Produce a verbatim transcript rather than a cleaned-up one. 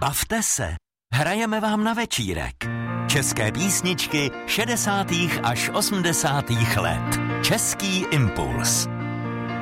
Bavte se. Hrajeme vám na večírek. České písničky šedesátých až osmdesátých let. Český impuls.